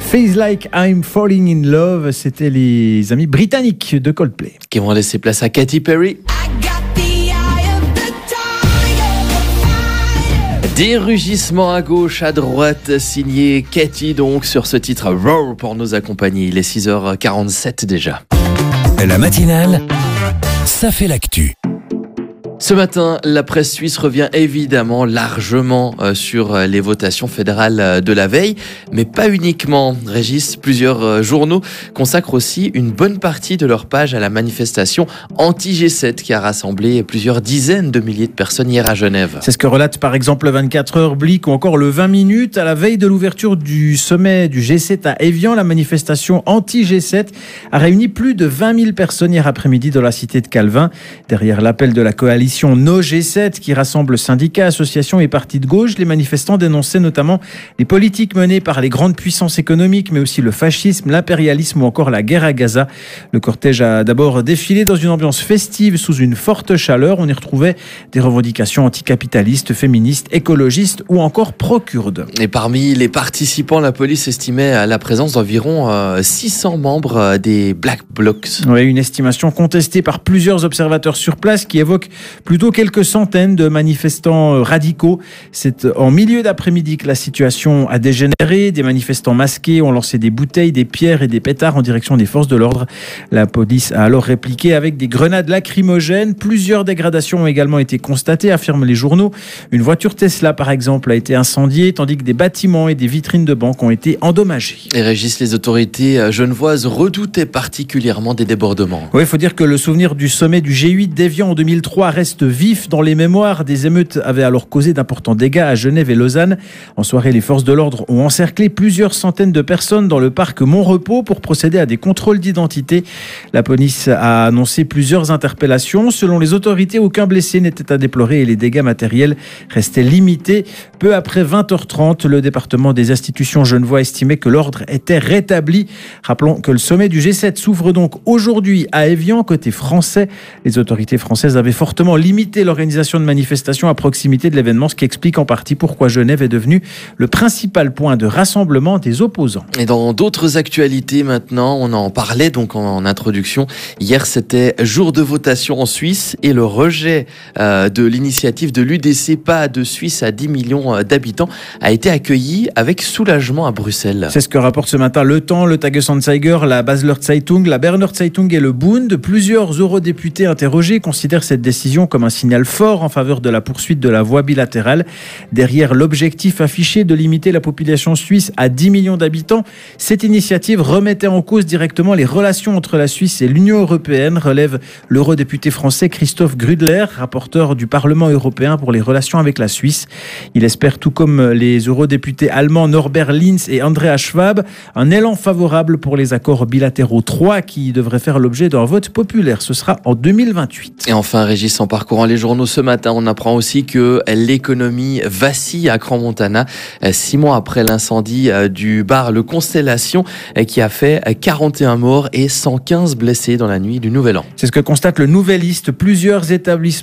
Feels Like I'm Falling in Love, c'était les amis britanniques de Coldplay. Qui vont laisser place à Katy Perry. Des rugissements à gauche, à droite, signé Katy donc sur ce titre Roar pour nous accompagner. Il est 6h47 déjà. La matinale, ça fait l'actu. Ce matin, la presse suisse revient évidemment largement sur les votations fédérales de la veille, mais pas uniquement. Régis, plusieurs journaux consacrent aussi une bonne partie de leur page à la manifestation anti-G7 qui a rassemblé plusieurs dizaines de milliers de personnes hier à Genève. C'est ce que relate par exemple le 24 heures Blick ou encore le 20 minutes. À la veille de l'ouverture du sommet du G7 à Évian, la manifestation anti-G7 a réuni plus de 20 000 personnes hier après-midi dans la cité de Calvin. Derrière l'appel de la coalition No G7 qui rassemble syndicats, associations et partis de gauche, les manifestants dénonçaient notamment les politiques menées par les grandes puissances économiques, mais aussi le fascisme, l'impérialisme ou encore la guerre à Gaza. Le cortège a d'abord défilé dans une ambiance festive sous une forte chaleur. On y retrouvait des revendications anticapitalistes, féministes, écologistes ou encore pro-kurdes. Et parmi les participants, la police estimait la présence d'environ 600 membres des Black Blocs. Oui, une estimation contestée par plusieurs observateurs sur place qui évoquent plutôt quelques centaines de manifestants radicaux. C'est en milieu d'après-midi que la situation a dégénéré. Des manifestants masqués ont lancé des bouteilles, des pierres et des pétards en direction des forces de l'ordre. La police a alors répliqué avec des grenades lacrymogènes. Plusieurs dégradations ont également été constatées, affirment les journaux. Une voiture Tesla, par exemple, a été incendiée, tandis que des bâtiments et des vitrines de banques ont été endommagés. Et Régis, les autorités genevoises redoutaient particulièrement des débordements. Oui, il faut dire que le souvenir du sommet du G8 d'Évian en 2003 reste vif dans les mémoires. Des émeutes avaient alors causé d'importants dégâts à Genève et Lausanne. En soirée, les forces de l'ordre ont encerclé plusieurs centaines de personnes dans le parc Montrepos pour procéder à des contrôles d'identité. La police a annoncé plusieurs interpellations. Selon les autorités, aucun blessé n'était à déplorer et les dégâts matériels restaient limités. Peu après 20h30, le département des institutions genevois estimait que l'ordre était rétabli. Rappelons que le sommet du G7 s'ouvre donc aujourd'hui à Évian. Côté français, les autorités françaises avaient fortement limiter l'organisation de manifestations à proximité de l'événement, ce qui explique en partie pourquoi Genève est devenue le principal point de rassemblement des opposants. Et dans d'autres actualités maintenant, on en parlait donc en introduction. Hier, c'était jour de votation en Suisse et le rejet de l'initiative de l'UDC Pas de Suisse à 10 millions d'habitants a été accueilli avec soulagement à Bruxelles. C'est ce que rapporte ce matin Le Temps, le Tagesanzeiger, la Basler Zeitung, la Berner Zeitung et le Bund. Plusieurs eurodéputés interrogés considèrent cette décision comme un signal fort en faveur de la poursuite de la voie bilatérale. Derrière l'objectif affiché de limiter la population suisse à 10 millions d'habitants, cette initiative remettait en cause directement les relations entre la Suisse et l'Union européenne, relève l'eurodéputé français Christoph Grüdler, rapporteur du Parlement européen pour les relations avec la Suisse. Il espère, tout comme les eurodéputés allemands Norbert Linz et Andreas Schwab, un élan favorable pour les accords bilatéraux 3 qui devraient faire l'objet d'un vote populaire. Ce sera en 2028. Et enfin, Régis, en parcourant les journaux ce matin, on apprend aussi que l'économie vacille à Crans-Montana 6 mois après l'incendie du bar Le Constellation qui a fait 41 morts et 115 blessés dans la nuit du Nouvel An. C'est ce que constate le Nouvelliste. Plusieurs établissements